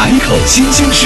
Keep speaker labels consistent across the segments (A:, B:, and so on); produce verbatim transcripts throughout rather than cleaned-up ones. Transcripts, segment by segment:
A: 海口新鲜事。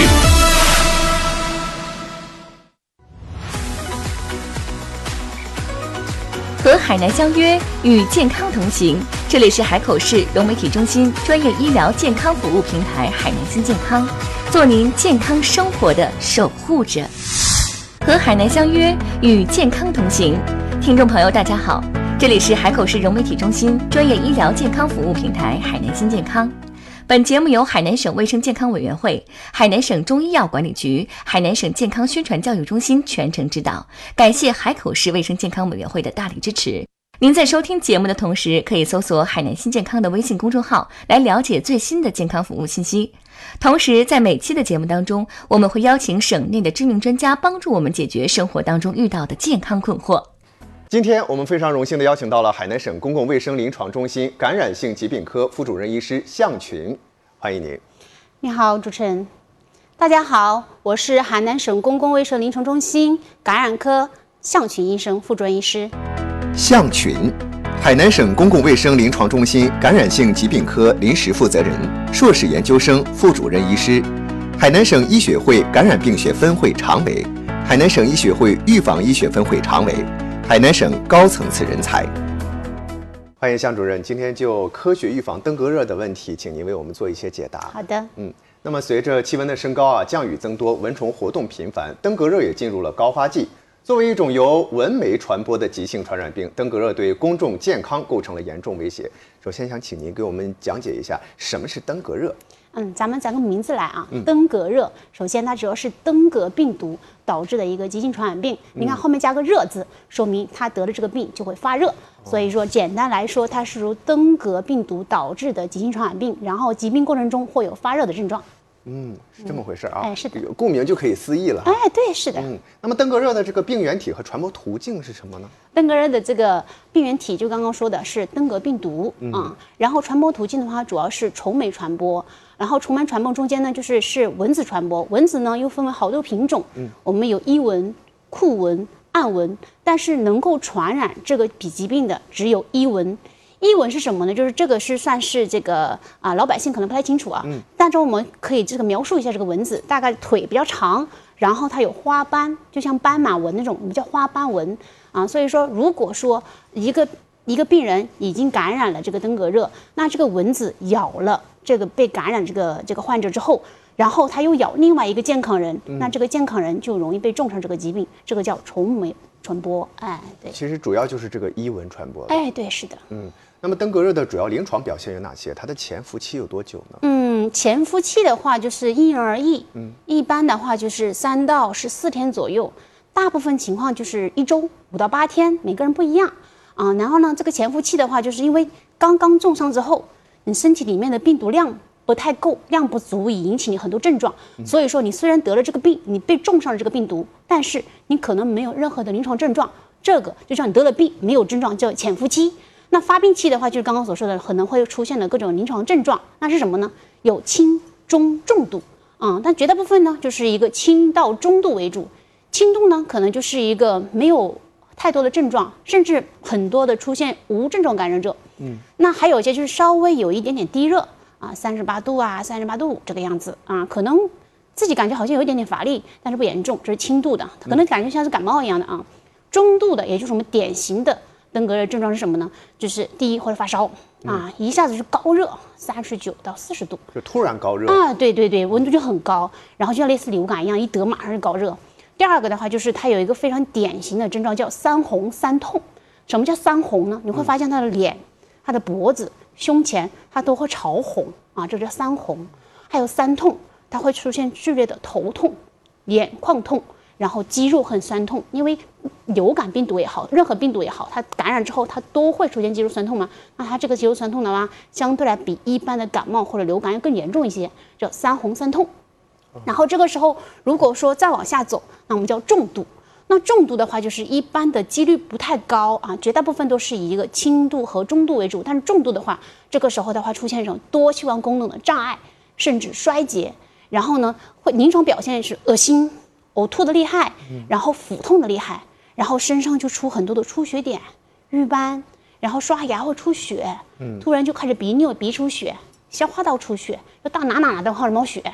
B: 和海南相约，与健康同行。这里是海口市融媒体中心专业医疗健康服务平台海南新健康，做您健康生活的守护者。和海南相约，与健康同行。听众朋友，大家好，这里是海口市融媒体中心专业医疗健康服务平台海南新健康。本节目由海南省卫生健康委员会、海南省中医药管理局、海南省健康宣传教育中心全程指导，感谢海口市卫生健康委员会的大力支持。您在收听节目的同时，可以搜索海南新健康的微信公众号来了解最新的健康服务信息。同时，在每期的节目当中，我们会邀请省内的知名专家帮助我们解决生活当中遇到的健康困惑。
C: 今天我们非常荣幸地邀请到了海南省公共卫生临床中心感染性疾病科副主任医师向群，欢迎您。
D: 你好，主持人。大家好，我是海南省公共卫生临床中心感染科向群医生，副主任医师。
C: 向群，海南省公共卫生临床中心感染性疾病科临时负责人、硕士研究生副主任医师，海南省医学会感染病学分会常委，海南省医学会预防医学分会常委，海南省高层次人才。欢迎向主任，今天就科学预防登革热的问题，请您为我们做一些解答。
D: 好的，
C: 嗯，那么随着气温的升高啊，降雨增多，蚊虫活动频繁，登革热也进入了高发季。作为一种由蚊媒传播的急性传染病，登革热对公众健康构成了严重威胁。首先想请您给我们讲解一下什么是登革热。
D: 嗯，咱们讲个名字来啊，登革热。首先，它主要是登革病毒导致的一个急性传染病。你看后面加个热字，说明它得了这个病就会发热。所以说，简单来说，它是由登革病毒导致的急性传染病，然后疾病过程中会有发热的症状。
C: 嗯，是这么回事啊。
D: 哎，是的，
C: 顾名就可以思义了。
D: 哎，对，是的。
C: 嗯，那么登革热的这个病原体和传播途径是什么呢？
D: 登革热的这个病原体就刚刚说的是登革病毒啊、嗯嗯，然后传播途径的话主要是虫媒传播，然后虫媒传播中间呢就是是蚊子传播，蚊子呢又分为好多品种，嗯，我们有伊蚊、库蚊、暗蚊，但是能够传染这个比疾病的只有伊蚊。伊蚊是什么呢？就是这个是算是这个啊，老百姓可能不太清楚啊。嗯。但是我们可以这个描述一下这个蚊子，大概腿比较长，然后它有花斑，就像斑马蚊那种，我们叫花斑蚊啊。所以说，如果说一个一个病人已经感染了这个登革热，那这个蚊子咬了这个被感染这个这个患者之后，然后他又咬另外一个健康人，嗯、那这个健康人就容易被重上这个疾病，这个叫虫媒传播。哎，对。
C: 其实主要就是这个伊蚊传播。
D: 哎，对，是的。
C: 嗯。那么登革热的主要临床表现有哪些？它的潜伏期有多久呢？
D: 嗯，潜伏期的话就是因人而异，嗯，一般的话就是三到十四天左右，大部分情况就是一周五到八天，每个人不一样啊。然后呢，这个潜伏期的话，就是因为刚刚重伤之后，你身体里面的病毒量不太够，量不足以引起你很多症状，嗯、所以说你虽然得了这个病，你被重上了这个病毒，但是你可能没有任何的临床症状，这个就像你得了病没有症状，叫潜伏期。那发病期的话，就是刚刚所说的，可能会出现的各种临床症状，那是什么呢？有轻、中、重度啊、嗯，但绝大部分呢，就是一个轻到中度为主。轻度呢，可能就是一个没有太多的症状，甚至很多的出现无症状感染者。嗯，那还有一些就是稍微有一点点低热啊，三十八度啊，三十八度这个样子啊，可能自己感觉好像有一点点乏力，但是不严重，这是轻度的，可能感觉像是感冒一样的啊。中度的，也就是我们典型的登革热症状是什么呢？就是第一或者发烧、嗯、啊，一下子是高热，三十九到四十度，
C: 就突然高热
D: 啊，对对对，温度就很高，然后就像类似流感一样，一得马上是高热。第二个的话，就是它有一个非常典型的症状叫三红三痛。什么叫三红呢？你会发现它的脸、它的脖子、胸前，它都会潮红啊，这叫三红。还有三痛，它会出现剧烈的头痛、眼眶痛。然后肌肉很酸痛，因为流感病毒也好，任何病毒也好，它感染之后它都会出现肌肉酸痛嘛。那它这个肌肉酸痛的话，相对来比一般的感冒或者流感要更严重一些，叫三红三痛。然后这个时候，如果说再往下走，那我们叫重度。那重度的话，就是一般的几率不太高啊，绝大部分都是以一个轻度和中度为主。但是重度的话，这个时候的话出现一种多器官功能的障碍，甚至衰竭。然后呢，会临床表现是恶心。呕吐的厉害，然后腹痛的厉害，然后身上就出很多的出血点、瘀斑，然后刷牙会出血，嗯，突然就开始鼻衄、鼻出血，消化道出血，就到哪哪哪都开始冒血